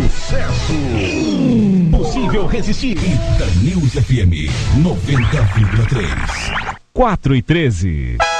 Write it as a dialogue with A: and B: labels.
A: Sucesso. Impossível resistir.
B: Da News FM 90,3.
C: 4 e 13.